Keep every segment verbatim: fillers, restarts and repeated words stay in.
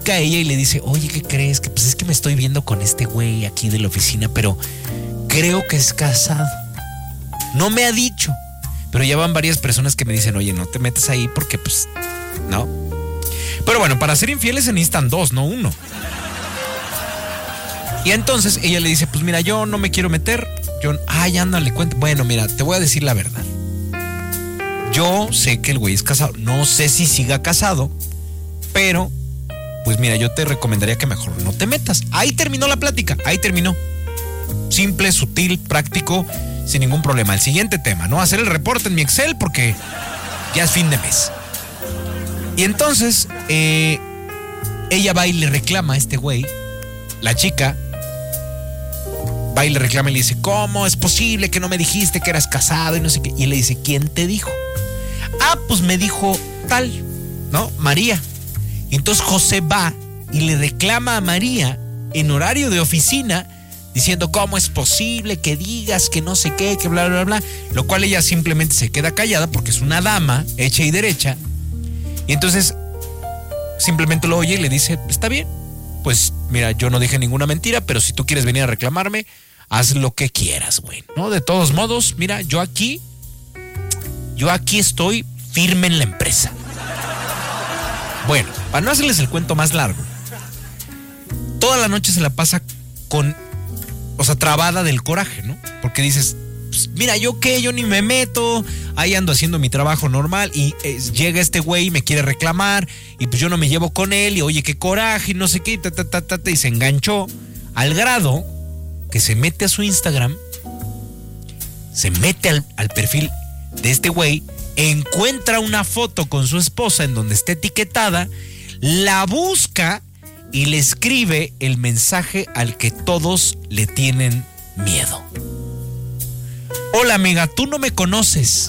platica a ella y le dice, oye, ¿qué crees? Que pues es que me estoy viendo con este güey aquí de la oficina, pero creo que es casado. No me ha dicho, pero ya van varias personas que me dicen, oye, no te metas ahí porque pues, no. Pero bueno, para ser infieles se necesitan dos, no uno. Y entonces ella le dice, pues mira, yo no me quiero meter. Yo, ay, ándale, cuenta. Bueno, mira, te voy a decir la verdad. Yo sé que el güey es casado. No sé si siga casado, pero, pues mira, yo te recomendaría que mejor no te metas. Ahí terminó la plática, ahí terminó. Simple, sutil, práctico, sin ningún problema. El siguiente tema, ¿no? Hacer el reporte en mi Excel porque ya es fin de mes. Y entonces, eh, ella va y le reclama a este güey, la chica, va y le reclama y le dice, ¿cómo es posible que no me dijiste que eras casado y no sé qué? Y él le dice, ¿quién te dijo? Ah, pues me dijo tal, ¿no? María. Y entonces José va y le reclama a María en horario de oficina diciendo, ¿cómo es posible que digas que no sé qué, que bla, bla, bla? Lo cual ella simplemente se queda callada porque es una dama hecha y derecha. Y entonces simplemente lo oye y le dice, está bien, pues mira, yo no dije ninguna mentira, pero si tú quieres venir a reclamarme, haz lo que quieras, güey, ¿no? De todos modos, mira, yo aquí, yo aquí estoy firme en la empresa. Bueno, para no hacerles el cuento más largo, toda la noche se la pasa con, o sea, trabada del coraje, ¿no? Porque dices, pues, mira, ¿yo qué? Yo ni me meto, ahí ando haciendo mi trabajo normal y eh, llega este güey y me quiere reclamar y pues yo no me llevo con él y oye, qué coraje y no sé qué, y, ta, ta, ta, ta, ta, y se enganchó al grado que se mete a su Instagram, se mete al, al perfil de este güey, encuentra una foto con su esposa en donde está etiquetada, la busca y le escribe el mensaje al que todos le tienen miedo. Hola amiga, tú no me conoces.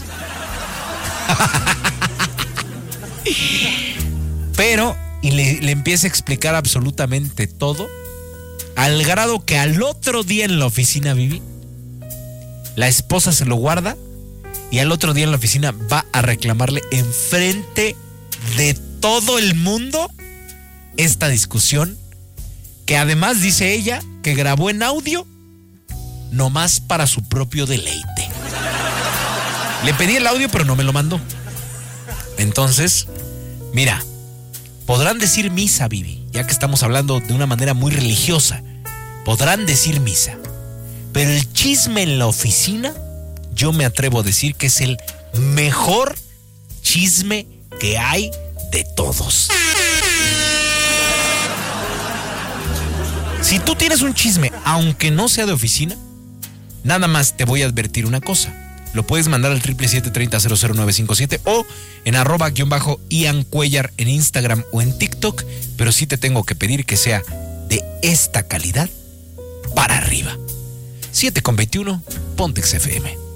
Pero, y le, le empieza a explicar absolutamente todo, al grado que al otro día en la oficina, Vivi, la esposa se lo guarda y al otro día en la oficina va a reclamarle enfrente de todo el mundo esta discusión que además dice ella que grabó en audio nomás para su propio deleite. Le pedí el audio pero no me lo mandó. Entonces, mira, podrán decir misa, Vivi, ya que estamos hablando de una manera muy religiosa, podrán decir misa, pero el chisme en la oficina, yo me atrevo a decir que es el mejor chisme que hay de todos. Si tú tienes un chisme, aunque no sea de oficina, nada más te voy a advertir una cosa. Lo puedes mandar al triple siete treinta cero cero nueve cinco siete o en arroba guión bajo Ian Cuellar en Instagram o en TikTok, pero sí te tengo que pedir que sea de esta calidad para arriba. siete con veintiuno, Pontex F M.